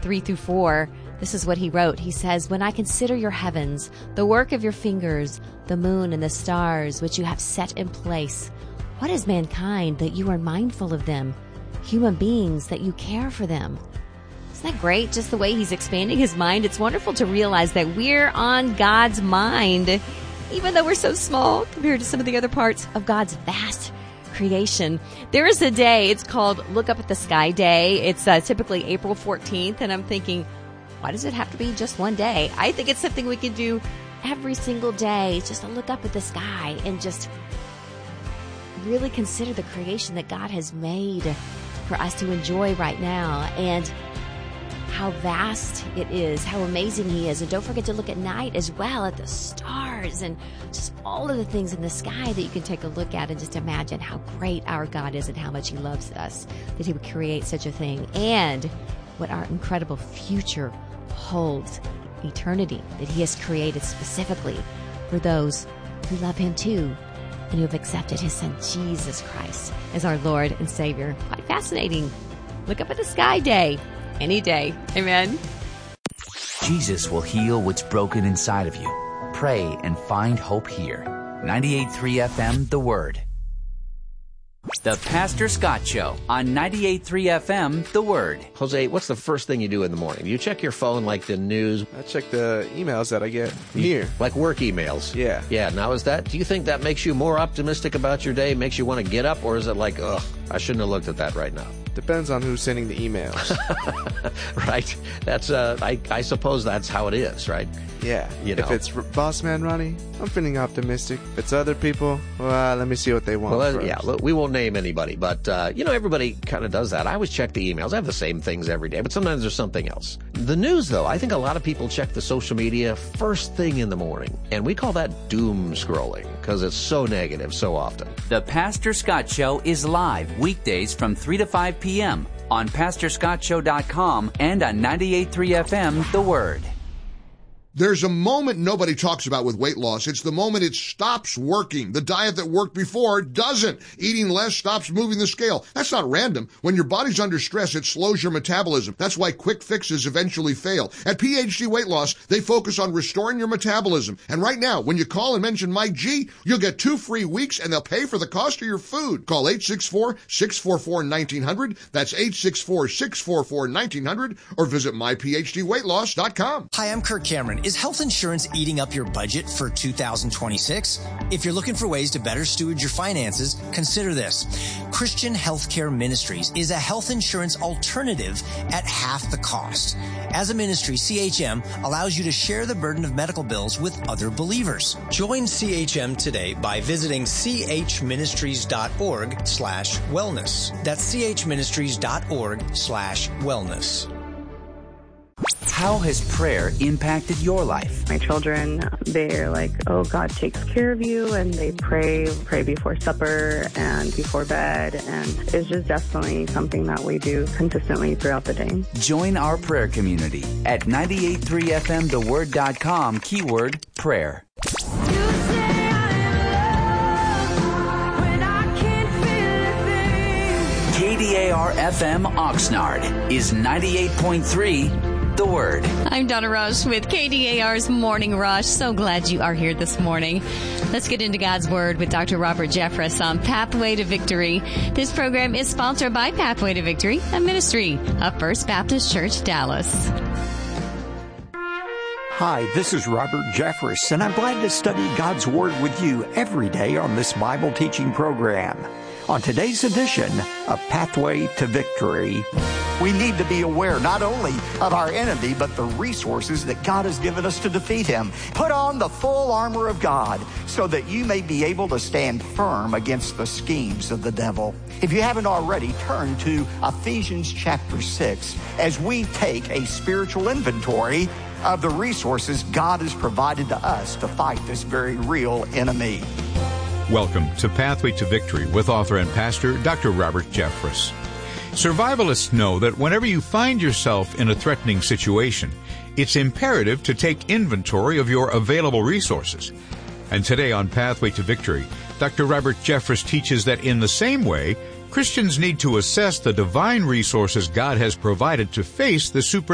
3-4, this is what he wrote. He says, "When I consider your heavens, the work of your fingers, the moon and the stars, which you have set in place, what is mankind that you are mindful of them? Human beings that you care for them." Isn't that great? Just the way he's expanding his mind. It's wonderful to realize that we're on God's mind, even though we're so small compared to some of the other parts of God's vast creation. There is a day, it's called Look Up at the Sky Day. It's typically April 14th, and I'm thinking, why does it have to be just one day? I think it's something we can do every single day, just to look up at the sky and just really consider the creation that God has made for us to enjoy right now, and how vast it is, how amazing he is. And don't forget to look at night as well, at the stars and just all of the things in the sky that you can take a look at and just imagine how great our God is and how much he loves us, that he would create such a thing, and what our incredible future holds, eternity that he has created specifically for those who love him too and who have accepted his son Jesus Christ as our Lord and Savior. Quite fascinating. Look up at the sky day. Any day. Amen. Jesus will heal what's broken inside of you. Pray and find hope here. 98.3 FM, The Word. The Pastor Scott Show on 98.3 FM, The Word. Jose, what's the first thing you do in the morning? You check your phone like the news? I check the emails that I get here. Like work emails? Yeah. Yeah, now do you think that makes you more optimistic about your day, makes you want to get up, or is it like, ugh, I shouldn't have looked at that right now? Depends on who's sending the emails. Right. That's I suppose that's how it is, right? Yeah. You know. If it's Boss Man Ronnie, I'm feeling optimistic. If it's other people, well, let me see what they want. Well, yeah, look, we won't name anybody, but everybody kind of does that. I always check the emails. I have the same things every day, but sometimes there's something else. The news, though, I think a lot of people check the social media first thing in the morning, and we call that doom scrolling because it's so negative so often. The Pastor Scott Show is live weekdays from 3 to 5 p.m. on PastorScottShow.com and on 98.3 FM, The Word. There's a moment nobody talks about with weight loss. It's the moment it stops working. The diet that worked before doesn't. Eating less stops moving the scale. That's not random. When your body's under stress, it slows your metabolism. That's why quick fixes eventually fail. At PhD Weight Loss, they focus on restoring your metabolism. And right now, when you call and mention Mike G, you'll get 2 free weeks and they'll pay for the cost of your food. Call 864-644-1900. That's 864-644-1900 or visit myphdweightloss.com. Hi, I'm Kirk Cameron. Is health insurance eating up your budget for 2026? If you're looking for ways to better steward your finances, consider this. Christian Healthcare Ministries is a health insurance alternative at half the cost. As a ministry, CHM allows you to share the burden of medical bills with other believers. Join CHM today by visiting chministries.org/wellness. That's chministries.org/wellness. How has prayer impacted your life? My children, they're like, oh, God takes care of you, and they pray before supper and before bed, and it's just definitely something that we do consistently throughout the day. Join our prayer community at 98.3fmtheword.com, keyword prayer. KDAR-FM Oxnard is 98.3 The Word. I'm Donna Rush with KDAR's Morning Rush. So glad you are here this morning. Let's get into God's Word with Dr. Robert Jeffress on Pathway to Victory. This program is sponsored by Pathway to Victory, a ministry of First Baptist Church, Dallas. Hi, this is Robert Jeffress, and I'm glad to study God's Word with you every day on this Bible teaching program. On today's edition of Pathway to Victory, we need to be aware not only of our enemy, but the resources that God has given us to defeat him. Put on the full armor of God so that you may be able to stand firm against the schemes of the devil. If you haven't already, turn to Ephesians chapter 6 as we take a spiritual inventory of the resources God has provided to us to fight this very real enemy. Welcome to Pathway to Victory with author and pastor Dr. Robert Jeffress. Survivalists know that whenever you find yourself in a threatening situation, it's imperative to take inventory of your available resources. And today on Pathway to Victory, Dr. Robert Jeffress teaches that in the same way, Christians need to assess the divine resources God has provided to face the supernatural